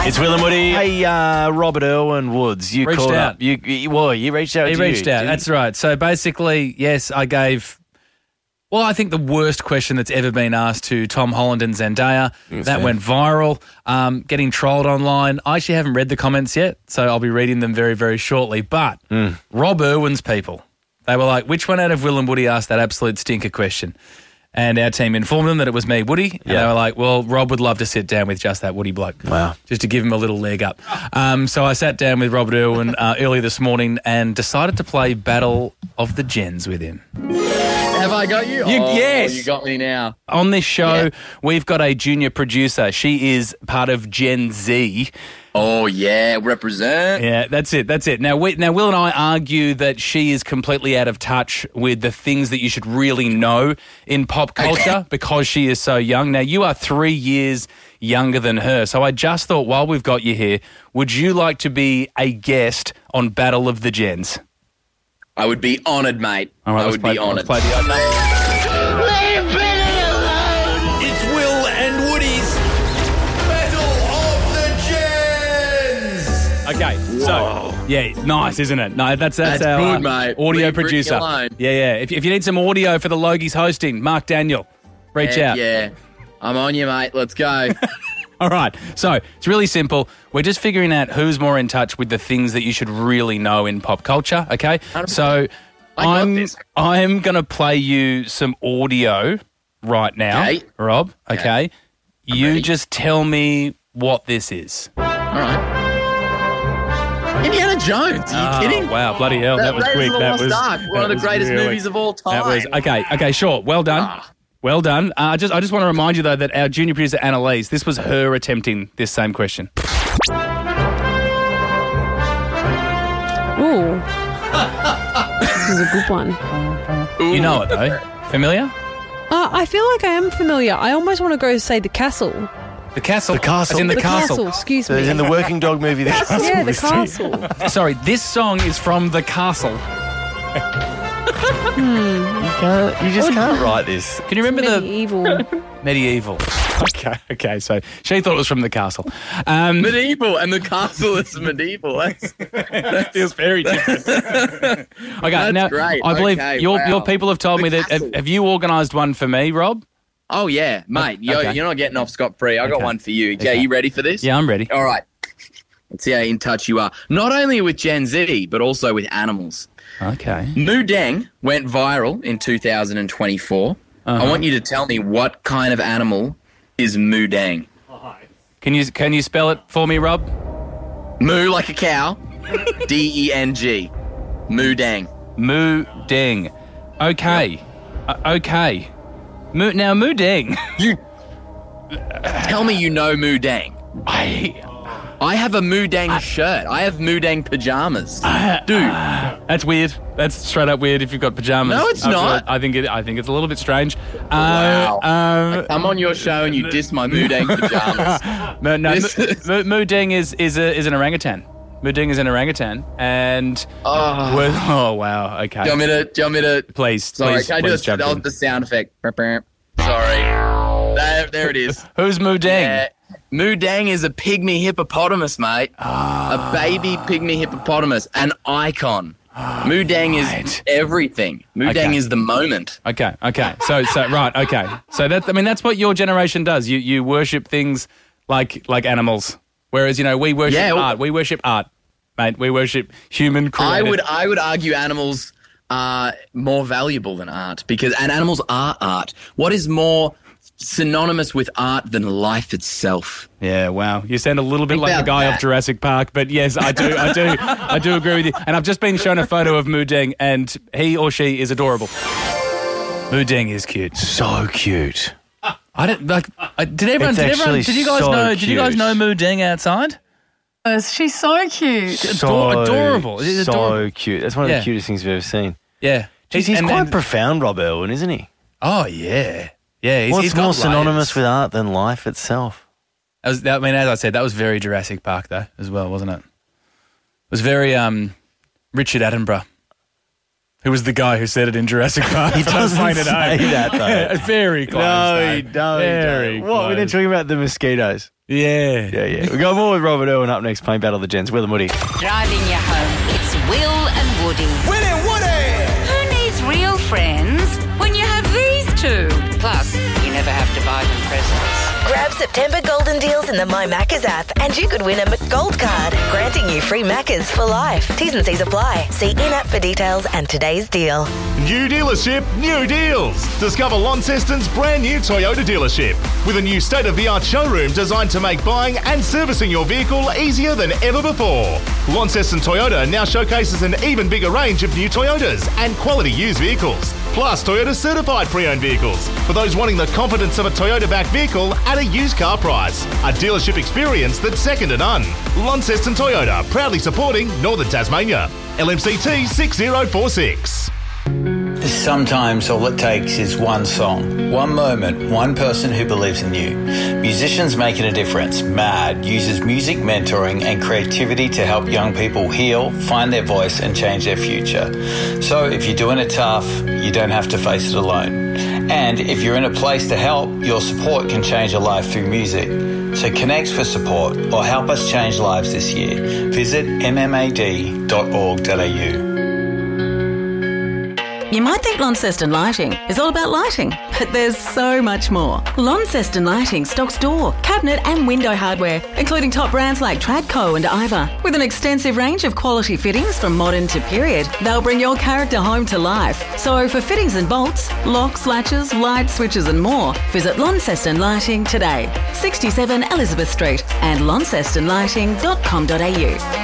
It's Will and Woody. Hey, Robert Irwin Woods, you Reached called out. up. You reached out. He to reached you, out. didn't That's right. So basically, yes, I gave, I think the worst question that's ever been asked to Tom Holland and Zendaya. That went viral, getting trolled online. I actually haven't read the comments yet, so I'll be reading them very, very shortly. But Rob Irwin's people, they were like, which one out of Will and Woody asked that absolute stinker question? And our team informed them that it was me, Woody. And they were like, well, Rob would love to sit down with just that Woody bloke. Wow. Just to give him a little leg up. So I sat down with Robert Irwin early this morning and decided to play Battle of the Gens with him. Have I got you? Yes. You got me now. On this show, we've got a junior producer. She is part of Gen Z. Oh, yeah. Represent. Yeah, that's it. Now, Will and I argue that she is completely out of touch with the things that you should really know in pop culture because she is so young. Now, you are 3 years younger than her. So I just thought, while we've got you here, would you like to be a guest on Battle of the Gens? I would be honoured, mate. All right, I would be honoured. Let's play the It's Will and Woody's Battle of the Gens. Okay, so nice, isn't it? No, that's That's our good, mate. audio Leave Ricky producer. alone. Yeah. If you need some audio for the Logies hosting, Mark Daniel, reach out. Yeah. I'm on you, mate. Let's go. All right, so it's really simple. We're just figuring out who's more in touch with the things that you should really know in pop culture. Okay, 100%. so I got this. I'm going to play you some audio right now, Okay. Rob. Okay, you ready. just tell me what this is. All right. Indiana Jones. Are you kidding? Wow, bloody hell, that was Raiders quick. of the That Lost was Ark, one of the greatest really- movies of all time. That was okay. Sure. Well done. Well done. I just want to remind you though that our junior producer Annalise, this was her attempting this same question. Ooh. This is a good one. You know it though. Familiar? I feel like I am familiar. I almost want to go say the castle. The castle. The castle. As in the castle. Excuse So me. it's in the Working Dog movie, The Castle. yeah, the Mystery. castle. Sorry, this song is from The Castle. You just can't write this. Can you remember Medieval. Medieval? Okay. So she thought it was from The Castle. Medieval, and the castle is medieval. That feels very different. Okay, That's now great. I believe Okay, your wow. people have told The me that. Castle. Have you organised one for me, Rob? Oh, yeah, mate. Okay. You're not getting off scot-free. I got Okay. one for you. Okay. Yeah, you ready for this? Yeah, I'm ready. All right. Let's see how in touch you are. Not only with Gen Z, but also with animals. Okay. Moo Deng went viral in 2024. I want you to tell me what kind of animal is Moo Deng. Can you spell it for me, Rob? Moo like a cow. D-E-N-G. Moo Deng. Moo Deng. Okay. Okay. Moo Deng. You tell me you know Moo Deng. I have a Moo Deng shirt. I have Moo Deng pajamas. Dude. That's weird. That's straight up weird if you've got pajamas. No, it's not. I think it's a little bit strange. Wow. I come on your show and you diss my Moo Deng pajamas. Moo Deng is an orangutan. Moo Deng is an orangutan, and oh wow, okay. Do you want me to? Please, Sorry, please, can I do please jump in. the sound effect? Sorry. There it is. Who's Moo Deng? Yeah. Moo Deng is a pygmy hippopotamus, mate. A baby pygmy hippopotamus, an icon. Moo Deng right. is everything. Moo Okay. Deng is the moment. Okay. So right. Okay. So that's what your generation does. You worship things like animals, whereas we worship art. We worship art, mate. We worship human created. I would argue animals are more valuable than art and animals are art. What is more synonymous with art than life itself? Yeah, wow. You sound a little bit Think like the about guy that. off Jurassic Park, but yes, I do agree with you. And I've just been shown a photo of Moo Deng, and he or she is adorable. Moo Deng is cute. So cute. I don't like. Did you guys cute. know Moo Deng outside? She's so cute. Adorable. It is So adorable. cute. That's one of Yeah. the cutest things we've ever seen. Yeah, He's quite profound, Rob Irwin, isn't he? Oh yeah, yeah. What's he's got more synonymous layers. with art than life itself? As I said, that was very Jurassic Park, though, as well, wasn't it? It was very Richard Attenborough, who was the guy who said it in Jurassic Park. He doesn't say that, though. Very close. No, though. he don't. Very What? We're close. talking about the mosquitoes. Yeah. Yeah. We got more with Robert Irwin up next, playing Battle of the Gents. Will and Woody. Driving you home, it's Will and Woody. Will and Woody! Who needs real friends when you have these two? Plus, you never have to buy them presents. Grab September golden deals in the My Maccas app and you could win a McGold card, granting you free Maccas for life. T's and C's apply. See in-app for details and today's deal. New dealership, new deals. Discover Launceston's brand new Toyota dealership with a new state-of-the-art showroom designed to make buying and servicing your vehicle easier than ever before. Launceston Toyota now showcases an even bigger range of new Toyotas and quality used vehicles, plus Toyota certified pre-owned vehicles for those wanting the confidence of a Toyota-backed vehicle at a used car price. A dealership experience that's second to none. Launceston Toyota, proudly supporting Northern Tasmania. LMCT 6046. Sometimes all it takes is one song, one moment, one person who believes in you. Musicians Making a Difference, MAD, uses music mentoring and creativity to help young people heal, find their voice and change their future. So if you're doing it tough, you don't have to face it alone. And if you're in a place to help, your support can change a life through music. So connect for support or help us change lives this year. Visit mmad.org.au. You might think Launceston Lighting is all about lighting, but there's so much more. Launceston Lighting stocks door, cabinet and window hardware, including top brands like Tradco and Iva. With an extensive range of quality fittings from modern to period, they'll bring your character home to life. So for fittings and bolts, locks, latches, light switches and more, visit Launceston Lighting today. 67 Elizabeth Street and launcestonlighting.com.au.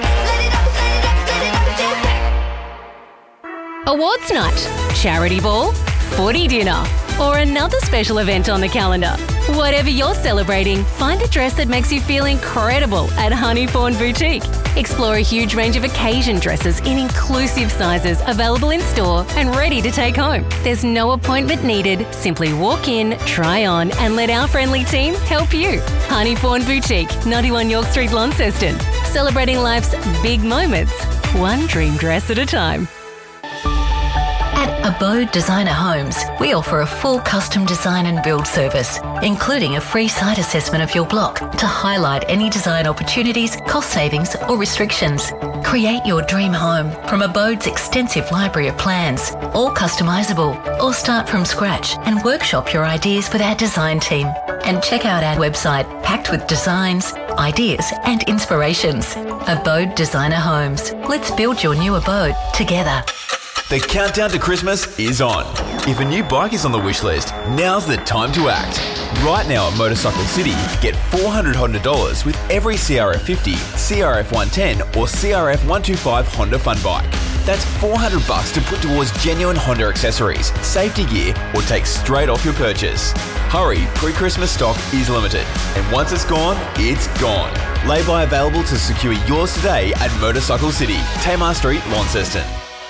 Awards night, charity ball, footy dinner, or another special event on the calendar. Whatever you're celebrating, find a dress that makes you feel incredible at Honeyfawn Boutique. Explore a huge range of occasion dresses in inclusive sizes available in store and ready to take home. There's no appointment needed. Simply walk in, try on, and let our friendly team help you. Honeyfawn Boutique, 91 York Street, Launceston. Celebrating life's big moments, one dream dress at a time. At Abode Designer Homes, we offer a full custom design and build service, including a free site assessment of your block to highlight any design opportunities, cost savings or restrictions. Create your dream home from Abode's extensive library of plans, all customisable, or start from scratch and workshop your ideas with our design team. And check out our website packed with designs, ideas and inspirations. Abode Designer Homes. Let's build your new abode together. The countdown to Christmas is on. If a new bike is on the wish list, now's the time to act. Right now at Motorcycle City, get $400 Honda with every CRF 50, CRF 110 or CRF 125 Honda Fun Bike. That's $400 to put towards genuine Honda accessories, safety gear or take straight off your purchase. Hurry, pre-Christmas stock is limited and once it's gone, it's gone. Lay-by available to secure yours today at Motorcycle City, Tamar Street, Launceston.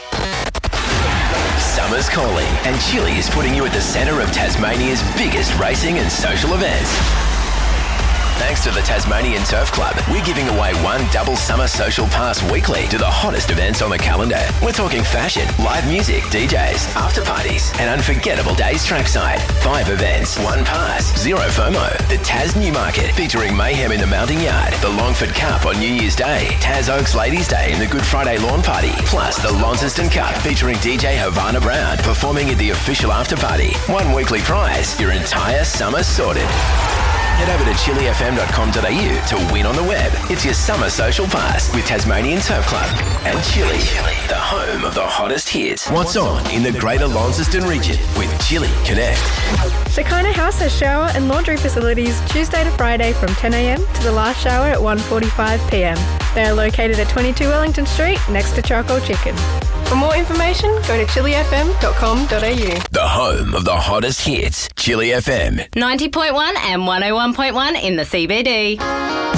Summer's calling, and Chili is putting you at the centre of Tasmania's biggest racing and social events. Thanks to the Tasmanian Turf Club, we're giving away one double summer social pass weekly to the hottest events on the calendar. We're talking fashion, live music, DJs, after parties, and unforgettable days trackside. 5 events, 1 pass, 0 FOMO. The Tas Newmarket, featuring mayhem in the Mounting Yard, the Longford Cup on New Year's Day, Tas Oaks Ladies' Day and the Good Friday Lawn Party, plus the Launceston Cup, featuring DJ Havana Brown, performing at the official after party. 1 weekly prize, your entire summer sorted. Head over to chilifm.com.au to win on the web. It's your summer social pass with Tasmanian Turf Club and Chili, the home of the hottest hits. What's on in the Greater Launceston region with Chili Connect. Shekinah House has shower and laundry facilities Tuesday to Friday from 10 a.m. to the last shower at 1:45 p.m. They are located at 22 Wellington Street next to Charcoal Chicken. For more information, go to chilifm.com.au. The home of the hottest hits, Chili FM. 90.1 and 101.1 in the CBD.